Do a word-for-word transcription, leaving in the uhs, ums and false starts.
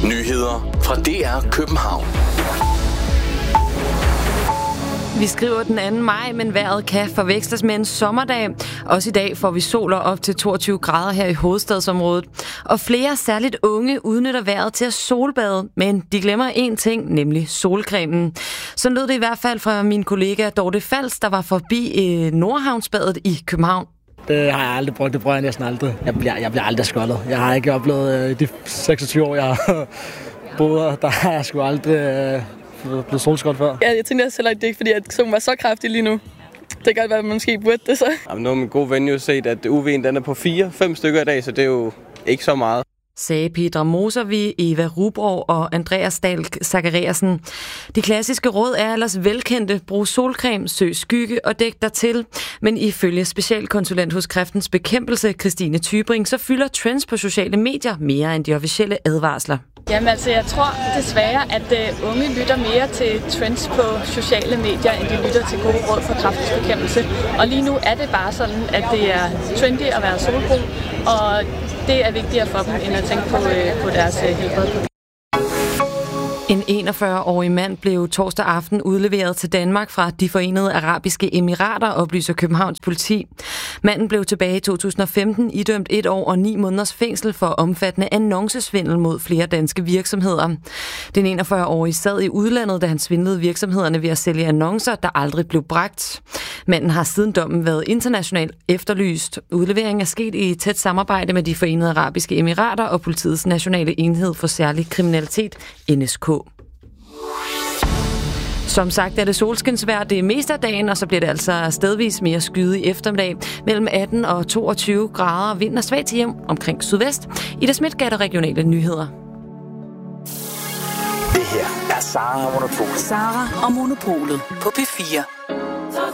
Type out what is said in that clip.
Nyheder fra D R København. Vi skriver den anden maj, men vejret kan forveksles med en sommerdag. Også i dag får vi soler op til toogtyve grader her i hovedstadsområdet. Og flere, særligt unge, udnytter vejret til at solbade, men de glemmer én ting, nemlig solcremen. Så lød det i hvert fald fra min kollega Dorte Fals, der var forbi Nordhavnsbadet i København. Det har jeg aldrig brugt, det bruger jeg næsten aldrig. Jeg bliver, jeg bliver aldrig skoldet. Jeg har ikke oplevet øh, de seksogtyve år, jeg har boet, der har jeg sgu aldrig øh, blevet solskoldet før. Ja, jeg tænker selv, at det er ikke fordi, at solen var så kraftig lige nu. Det kan godt være, at man måske burde det så. Jamen, nu har min gode ven jo set, at U V'en den er på fire fem stykker i dag, så det er jo ikke så meget. Sagde Petra Moservi, Eva Rubro og Andreas Dahl Zachariasen. De klassiske råd er ellers velkendte. Brug solcreme, søg skygge og dæk dig til. Men ifølge specialkonsulent hos Kræftens Bekæmpelse, Christine Tybring, så fylder trends på sociale medier mere end de officielle advarsler. Jamen altså, jeg tror desværre, at uh, unge lytter mere til trends på sociale medier, end de lytter til gode råd fra Kræftens Bekæmpelse. Og lige nu er det bare sådan, at det er trendy at være solbrun, og det er vigtigere for dem, end at tænke på, uh, på deres uh, helbred. En enogfyrre-årig mand blev torsdag aften udleveret til Danmark fra De Forenede Arabiske Emirater, oplyser Københavns politi. Manden blev tilbage i to tusind og femten idømt et år og ni måneders fængsel for omfattende annoncesvindel mod flere danske virksomheder. Den enogfyrre-årige sad i udlandet, da han svindlede virksomhederne ved at sælge annoncer, der aldrig blev bragt. Manden har siden dommen været internationalt efterlyst. Udleveringen er sket i tæt samarbejde med De Forenede Arabiske Emirater og politiets nationale enhed for særlig kriminalitet, N S K. Som sagt er det solskinsvejr det meste af dagen, og så bliver det altså stedvis mere skyet i eftermiddag. Mellem atten og toogtyve grader, vind og svag til hjem omkring sydvest. Ida Schmidt gav regionale nyheder. Det her er Sara og Monopolet. Sara og Monopolet på P fire.